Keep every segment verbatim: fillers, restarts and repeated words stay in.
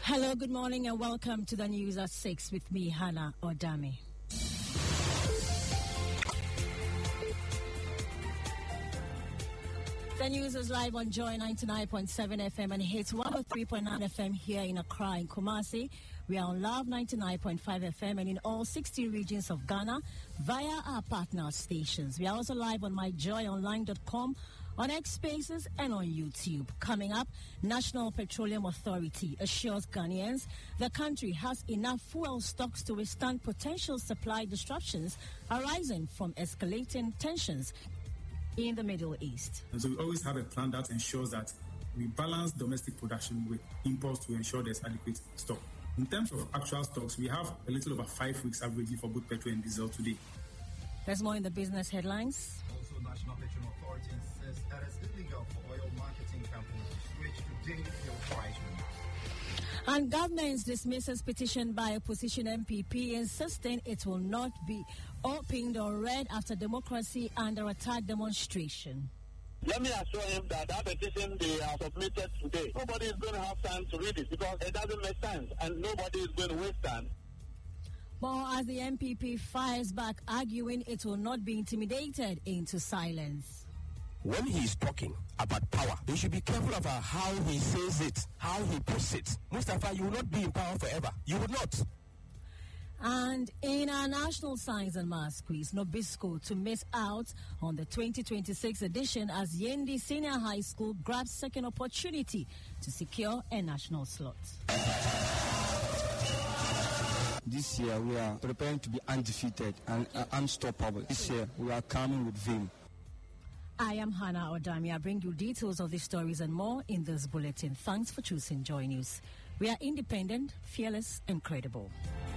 Hello, good morning, and welcome to the news at six with me, Hannah Odami. The news is live on Joy ninety-nine point seven F M and hits one oh three point nine F M here in Accra in Kumasi. We are on Love ninety-nine point five F M and in all sixty regions of Ghana via our partner stations. We are also live on my joy online dot com, on X Spaces and on YouTube. Coming up, National Petroleum Authority assures Ghanaians the country has enough fuel stocks to withstand potential supply disruptions arising from escalating tensions in the Middle East. And so we always have a plan that ensures that we balance domestic production with imports to ensure there's adequate stock. In terms of actual stocks, we have a little over five weeks averaging for both petrol and diesel today. There's more in the business headlines. Also, National Petroleum Authority says that it's illegal for oil marketing companies to switch to daily fuel price rules. And government dismisses petition by opposition M P P insisting it will not be opened or read after democracy under attack demonstration. Let me assure him that that petition they have submitted today, nobody is going to have time to read it because it doesn't make sense and nobody is going to waste time. More as the M P P fires back, arguing it will not be intimidated into silence. When he is talking about power, he should be careful about how he says it, how he puts it. Mustafa, you will not be in power forever. You will not. And in our National Science and Maths Quiz, Nobisco to miss out on the twenty twenty-six edition as Yendi Senior High School grabs second opportunity to secure a national slot. This year we are preparing to be undefeated and uh, unstoppable. This year we are coming with vim. I am Hannah Odami. I bring you details of these stories and more in this bulletin. Thanks for choosing Joy News. We are independent, fearless, and credible.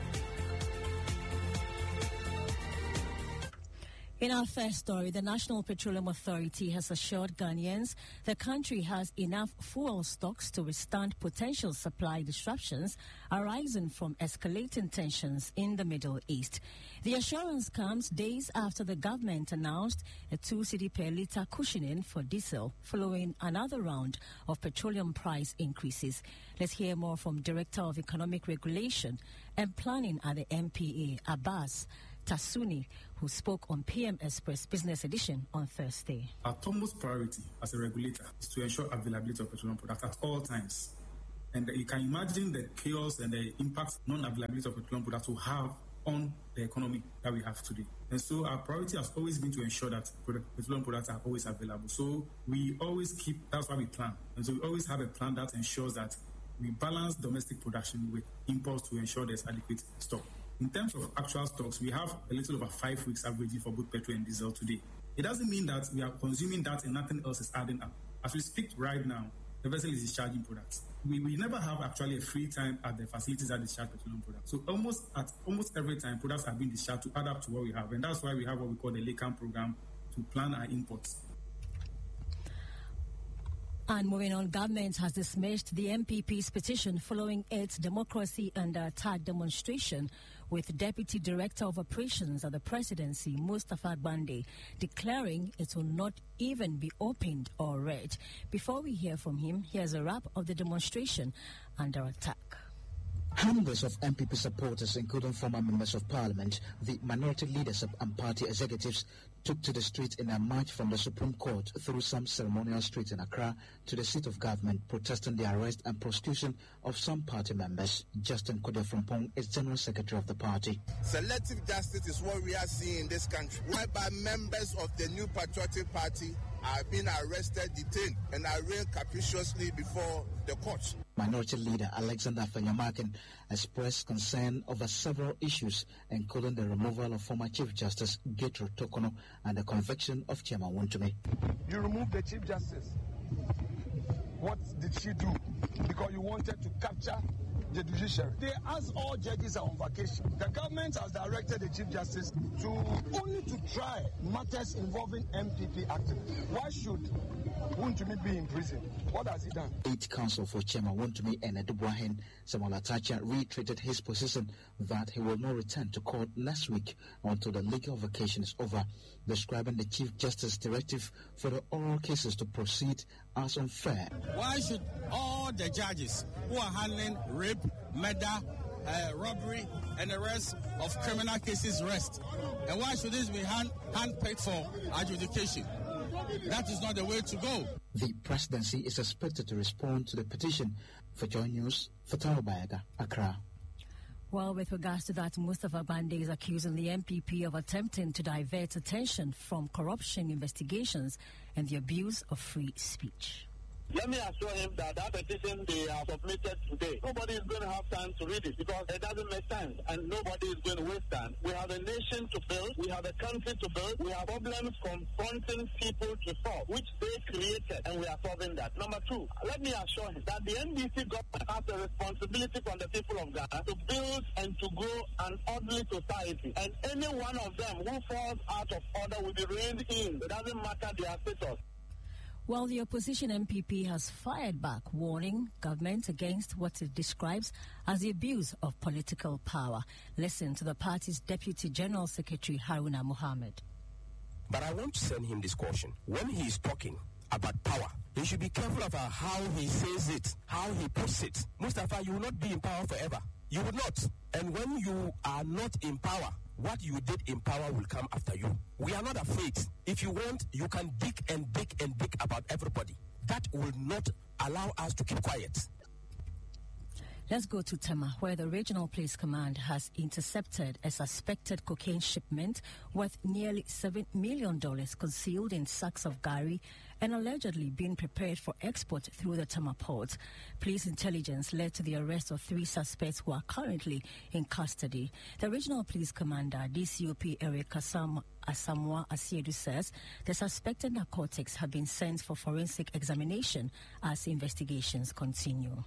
In our first story, the National Petroleum Authority has assured Ghanaians the country has enough fuel stocks to withstand potential supply disruptions arising from escalating tensions in the Middle East. The assurance comes days after the government announced a two cedi per litre cushioning for diesel following another round of petroleum price increases. Let's hear more from Director of Economic Regulation and Planning at the M P A, Abbas Tasuni, who spoke on P M Express Business Edition on Thursday. Our topmost priority as a regulator is to ensure availability of petroleum products at all times. And you can imagine the chaos and the impact non-availability of petroleum products will have on the economy that we have today. And so our priority has always been to ensure that petroleum products are always available. So we always keep, that's why we plan. And so we always have a plan that ensures that we balance domestic production with imports to ensure there's adequate stock. In terms of actual stocks, we have a little over five weeks averaging for both petrol and diesel today. It doesn't mean that we are consuming that and nothing else is adding up. As we speak right now, the vessel is discharging products. We, we never have actually a free time at the facilities that discharge petroleum products. So almost at almost every time, products are being discharged to add up to what we have. And that's why we have what we call the LACAM program to plan our imports. And moving on, government has dismissed the M P P's petition following its democracy under attack demonstration, with Deputy Director of Operations at the Presidency, Mustafa Bande, declaring it will not even be opened or read. Before we hear from him, here's a wrap of the demonstration under attack. Hundreds of M P P supporters, including former members of parliament, the minority leadership and party executives, took to the streets in a march from the Supreme Court through some ceremonial streets in Accra to the seat of government, protesting the arrest and prosecution of some party members. Justin Kodefrompong is General Secretary of the party. Selective justice is what we are seeing in this country, whereby members of the New Patriotic Party are being arrested, detained, and arraigned capriciously before the courts. Minority Leader Alexander Afenyomarkin expressed concern over several issues, including the removal of former Chief Justice Gertrude Tokono and the conviction of Chairman Wontumi. You removed the Chief Justice. What did she do? Because you wanted to capture the judiciary. They asked all judges are on vacation. The government has directed the Chief Justice to only to try matters involving M P P activists. Why should Wontumi be in prison. What has he done? Eight Council for Chairman Wontumi and Edubuahen, Samuel Atacha, reiterated his position that he will not return to court next week until the legal vacation is over, describing the Chief Justice directive for the oral cases to proceed as unfair. Why should all the judges who are handling rape, murder, uh, robbery, and the rest of criminal cases rest? And why should this be hand handpicked for adjudication? That is not the way to go. The presidency is expected to respond to the petition. For Joy News, Fatao Bayaga, Accra. Well, with regards to that, Mustafa Bande is accusing the M P P of attempting to divert attention from corruption investigations and the abuse of free speech. Let me assure him that that petition they have submitted today, nobody is going to have time to read it because it doesn't make sense and nobody is going to waste time. We have a nation to build, we have a country to build, we have problems confronting people to solve, which they created, and we are solving that. Number two, let me assure him that the N D C government has a responsibility from the people of Ghana to build and to grow an orderly society. And any one of them who falls out of order will be reined in. It doesn't matter their status. Well, the opposition M P P has fired back, warning government against what it describes as the abuse of political power. Listen to the party's Deputy General Secretary, Haruna Mohammed. But I want to send him this caution. When he is talking about power, he should be careful about how he says it, how he puts it. Mustafa, you will not be in power forever. You will not. And when you are not in power, what you did in power will come after you. We are not afraid. If you want, you can dig and dig and dig about everybody. That will not allow us to keep quiet. Let's go to Tema, where the Regional Police Command has intercepted a suspected cocaine shipment worth nearly seven million dollars concealed in sacks of gari and allegedly being prepared for export through the Tema port. Police intelligence led to the arrest of three suspects who are currently in custody. The Regional Police Commander, D C O P Eric Asam Asamoah Asiedu, says the suspected narcotics have been sent for forensic examination as investigations continue.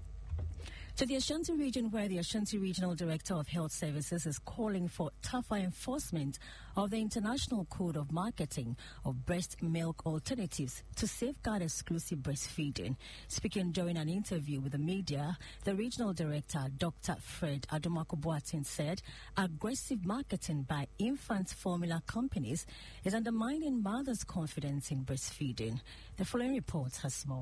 To the Ashanti region, where the Ashanti Regional Director of Health Services is calling for tougher enforcement of the International Code of Marketing of breast milk alternatives to safeguard exclusive breastfeeding. Speaking during an interview with the media, the Regional Director, Doctor Fred Adomako-Boateng, said aggressive marketing by infant formula companies is undermining mothers' confidence in breastfeeding. The following report has more.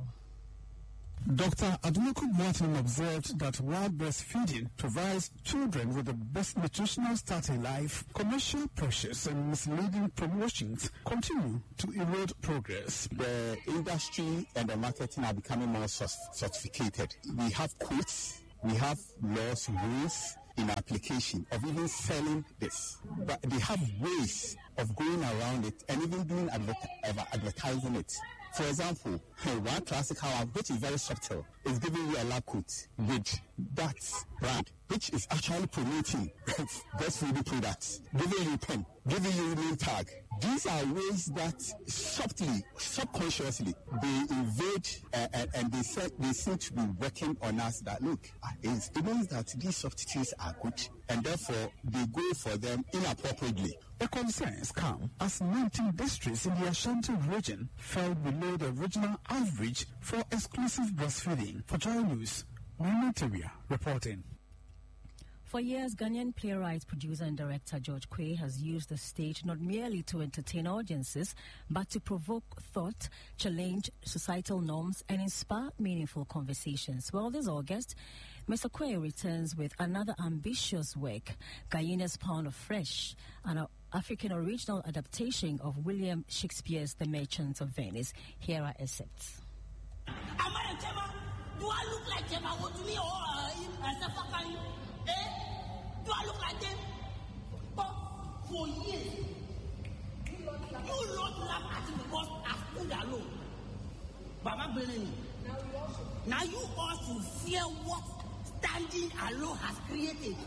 Doctor Adomako-Boateng observed that while breastfeeding provides children with the best nutritional start in life, commercial pressures and misleading promotions continue to erode progress. The industry and the marketing are becoming more sophisticated. We have codes, we have laws, rules in application of even selling this. But they have ways of going around it and even doing adver- advertising it. For example, one classic hour, which is very subtle, is giving you a lab coat with that brand, which is actually promoting breastfeeding products, giving you pen, giving you name tag. These are ways that subtly, subconsciously, they invade uh, and, and they, say, they seem to be working on us that, look, it means that these substitutes are good, and therefore they go for them inappropriately. The concerns come as nineteen districts in the Ashanti region fell below the regional average for exclusive breastfeeding. For Joy News, Monteria reporting. For years, Ghanaian playwright, producer and director George Quay has used the stage not merely to entertain audiences, but to provoke thought, challenge societal norms, and inspire meaningful conversations. Well, this August, Mister Quay returns with another ambitious work, Guyana's Pound of Flesh, an African original adaptation of William Shakespeare's The Merchant of Venice. Here are excerpts. Am I a Tema? Do I look like Tema? What to me or uh, Safakani? Eh? Do I look like them? But for years, you lot laugh at me because I stood alone. Baba Benini. Now you also fear what standing alone has created.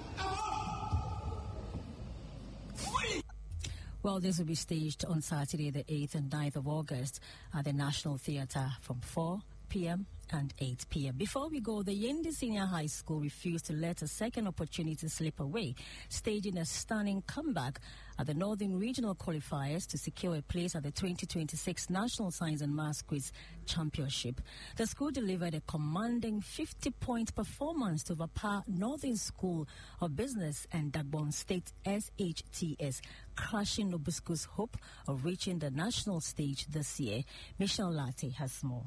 Really? Well, this will be staged on Saturday, the eighth and ninth of August at the National Theatre from four p.m. and eight p.m. Before we go, the Yendi Senior High School refused to let a second opportunity slip away, staging a stunning comeback at the Northern Regional Qualifiers to secure a place at the twenty twenty-six National Science and Maths Quiz Championship. The school delivered a commanding fifty-point performance to overpower Northern School of Business and Dagbon State S H T S, crushing Nobisco's hope of reaching the national stage this year. Michelle Latte has more.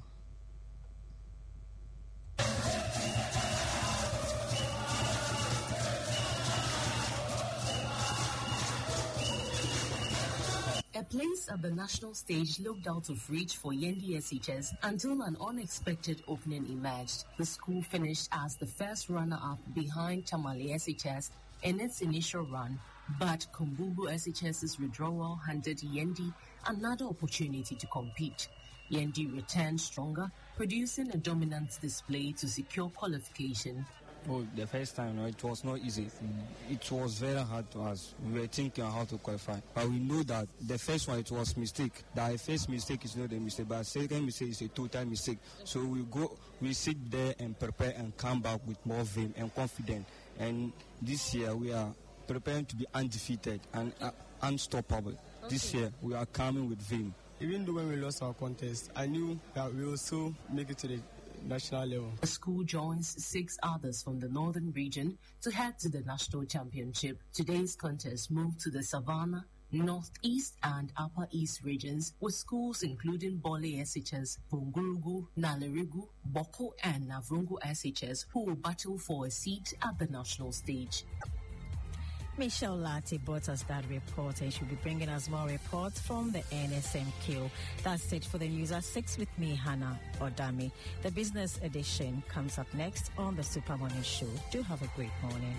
A place at the national stage looked out of reach for Yendi S H S until an unexpected opening emerged. The school finished as the first runner-up behind Tamale S H S in its initial run, but Kumbubu S H S's withdrawal handed Yendi another opportunity to compete. Yendi returned stronger, producing a dominant display to secure qualification. Oh, the first time, no, it was not easy. It was very hard to us. We were thinking how to qualify. But we know that the first one, it was mistake. The first mistake is not a mistake, but the second mistake is a total mistake. So we go, we sit there and prepare and come back with more vim and confidence. And this year, we are preparing to be undefeated and uh, unstoppable. Okay. This year, we are coming with vim. Even though when we lost our contest, I knew that we will still make it to the national level. The school joins six others from the northern region to head to the national championship. Today's contest moved to the Savannah, Northeast and Upper East regions, with schools including Bole S H S, Bungurugu, Nalerigu, Boko and Navrungu S H S, who will battle for a seat at the national stage. Michelle Latte brought us that report, and she'll be bringing us more reports from the N S M Q. That's it for the news at six with me, Hannah Odami. The business edition comes up next on the Super Morning Show. Do have a great morning.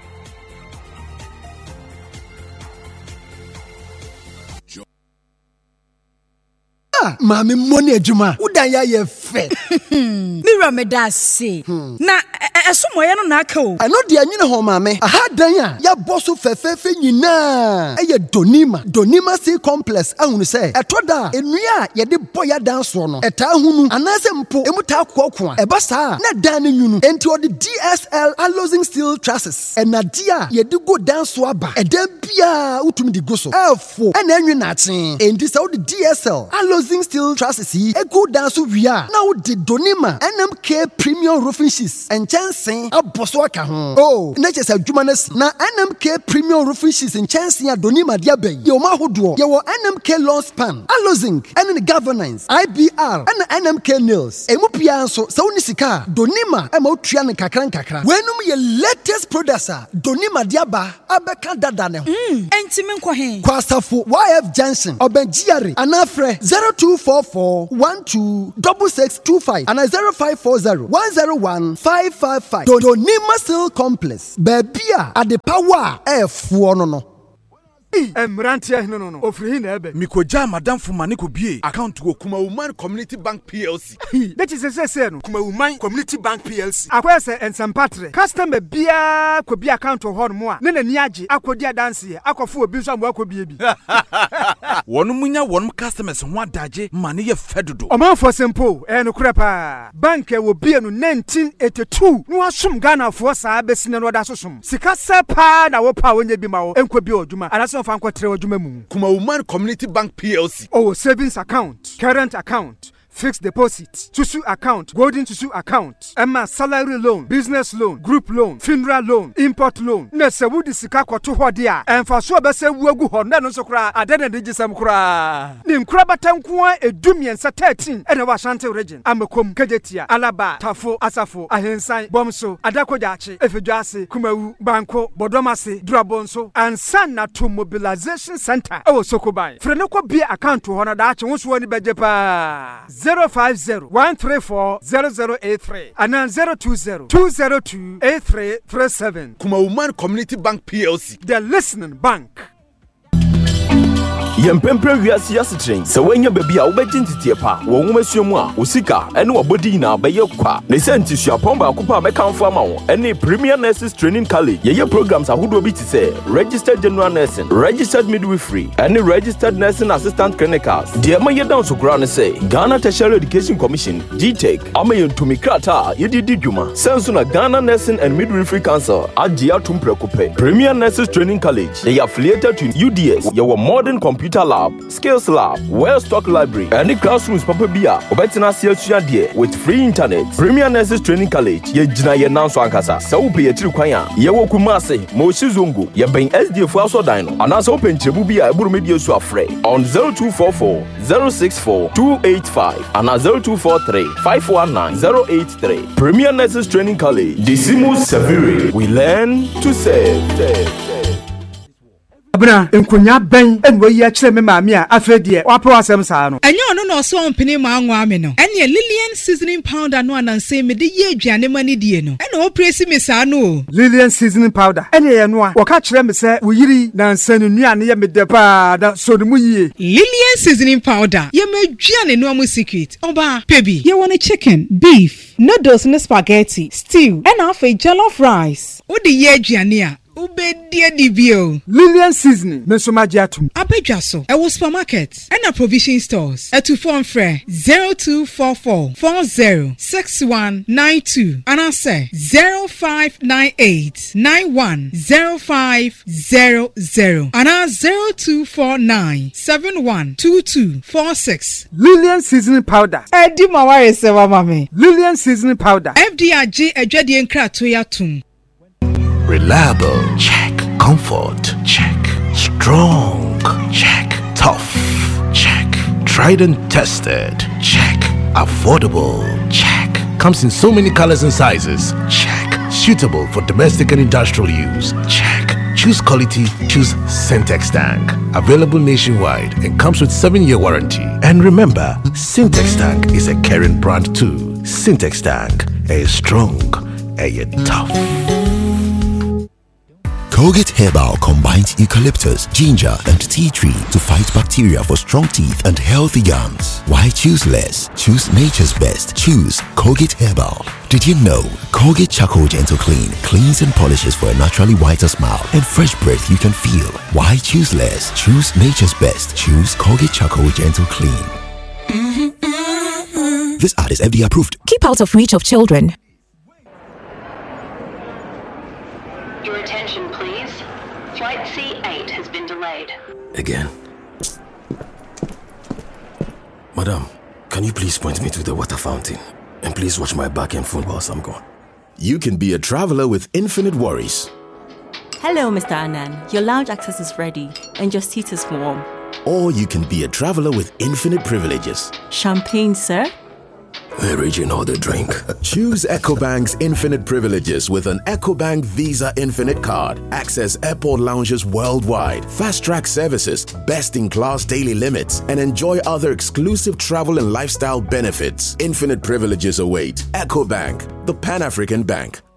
Mami money ejuma udan ya ye fe Mira me da se na esomo ye no na aka o eno de anyine ho mami aha dan ya ya boso fefefe nyina eye donima donima C complex ahunu se etoda enua ye de boya dan so no eta hunu anase mpo emuta akoko a eba saa na dan nyunu enti odi D S L alloying steel trusses enadia ye de go dan so aba edan bia utumi di go so efo ena enwe na achen enti se odi D S L alloying steel trusses yi ego dan so wia na odi donima N M K premium roofing sheets and chancing aboso aka ho oh na chese adwuma na si na N M K premium roofing sheets and chancing adonima dia ben ye o ma hodo ye wo N M K long span alozing and the governance I B R and N M K nails emu pia so se woni sika donima e ma otua ne kakran kakra wenum ye latest products donima dia ba abeka dada ne ho mm enti me nkɔ he kwasafo Y F Junction obenjiare anafre zero two four four one two six six two five and zero five four zero one zero one five five five. Donima Steel Complex. Babia at the power F one no. Emrantia no no no. Ofri na ebe. Mikoja madam Fumani ko bie account go Kuma Woman Community Bank P L C. That is say say no. Kuma Woman Community Bank P L C. Akwese ensempatre. Customer bia ko bia account ho no mo a. Ne na ni age akodi adanse akofo obi so ambo akobie bi. Wonu munya wonu customers ho adaje mane ye fedodo. Omanfo simple e no kure pa. Bank e wo bie no nineteen eighty-two. No asum Ghana fo saa besine no da sosum. Sika sepa na wo pa wonya bi ma wo enko bi odwuma. Anaso Kuma Woman Community Bank P L C. Oh, savings account, current account, fixed deposit, Tusu account, golden Tusu account, Emma salary loan, business loan, group loan, funeral loan, import loan. Nese wudi sika kwa tuho dia. Enfasua bese uwegu honda nonso kura. Adene dijisem kura. Ni mkura batankwa edumien sa thirteen. Ene wa Ashanti region. Amekom, Kejetia, Alaba, Tafo, Asafo, Ahensan, Bomso, Adako Jachi, Efejuasi, Kumewu, Banko, Bodomasi, Drabonso, and Sana to Mobilization Center. Oh, Sokobai. Frenoko be account to honor dachi wonswani bejepa. zero five zero one three four zero zero eight three and then zero two zero two zero two eight three three seven. Kuma Woman Community Bank P L C. The listening bank. Yempempre wiase yasetren. Se wanya baby a wobegye ntitie pa. Wo nwoma suamu a osika ene wobodi na beye kwa. Ne senti suapon ba akopa mekamfo ama wo. Ene Premier Nurses Training College. Ye programs ahodo bi ti say registered general nursing, registered midwifery, ene registered nursing assistant clinicals. De ma ye down so kra ne say Ghana Tertiary Education Commission G T E C ama ye ntumi krata ye didi dwuma. Senso na Ghana Nursing and Midwifery Council agia tumprekope. Premier Nurses Training College. They are affiliated to U D S. Your modern computer lab, skills lab, well stock library, and the classrooms papa bia. Obetina siya die with free internet. Premier Nurses Training College. Ye jina ye nanso ankasa. Sa upe ye trikwanya. Ye woku mase mo shizungu. Ye ben S D F aso dino. Anasa open chebu bia eburu media so afre on zero two four four zero six four two eight five and zero two four three five one nine zero eight three. Premier Nurses Training College. Decimus Severi. We learn to save. save, save. Abna enkonya ben enwo yi a kire me maami a afedie wapo asem saa no enye ono no so ompene ma anwa me no ene Lillian seasoning powder no ananse me de ye aduane mani die no ene o presi me saa no Lillian seasoning powder ene ye no a woka kire me se wo yiri na nsanu nuane ye me de pa da so de mu yie Lillian seasoning powder ye ma aduane no amu secret oba pebi ye want chicken beef noodles and spaghetti stew and half a jollof rice o de ye aduane a Ubedia dibio Lillian seasoning me so magiatum abedwa so e wo supermarket and a provision stores e to phone frɛ zero two four four four zero six one nine two and I say zero five nine eight nine one zero five zero zero and I zero two four nine seven one two two four six. Lillian seasoning powder e di ma ware se wa mame Lillian seasoning powder F D R G adwade nkrato ya tum. Reliable, check. Comfort, check. Strong, check. Tough, check. Tried and tested, check. Affordable, check. Comes in so many colors and sizes, check. Suitable for domestic and industrial use, check. Choose quality, choose Syntex Tank. Available nationwide and comes with seven year warranty. And remember, Syntex Tank is a caring brand too. Syntex Tank, a strong, a tough. Colgate Herbal combines eucalyptus, ginger, and tea tree to fight bacteria for strong teeth and healthy gums. Why choose less? Choose nature's best. Choose Colgate Herbal. Did you know Colgate Charcoal Gentle Clean cleans and polishes for a naturally whiter smile and fresh breath you can feel? Why choose less? Choose nature's best. Choose Colgate Charcoal Gentle Clean. Mm-hmm, mm-hmm. This ad is F D A approved. Keep out of reach of children. Your attention, please. Flight C eight has been delayed. Again. Madam, can you please point me to the water fountain? And please watch my back and phone whilst I'm gone. You can be a traveler with infinite worries. Hello, Mister Anand. Your lounge access is ready and your seat is warm. Or you can be a traveler with infinite privileges. Champagne, sir? The region or the drink. Choose EcoBank's infinite privileges with an EcoBank Visa Infinite card. Access airport lounges worldwide, fast-track services, best-in-class daily limits, and enjoy other exclusive travel and lifestyle benefits. Infinite privileges await. EcoBank, the Pan-African Bank.